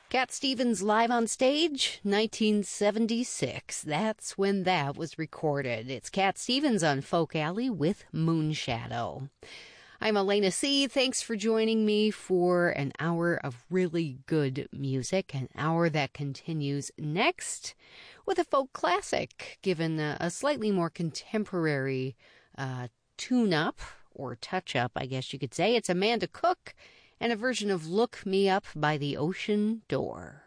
Cat Stevens live on stage, 1976. That's when that was recorded. It's Cat Stevens on Folk Alley with Moonshadow. I'm Elena C. Thanks for joining me for an hour of really good music, an hour that continues next with a folk classic, given a slightly more contemporary tune-up, or touch-up, I guess you could say. It's Amanda Cook and a version of Look Me Up by the Ocean Door.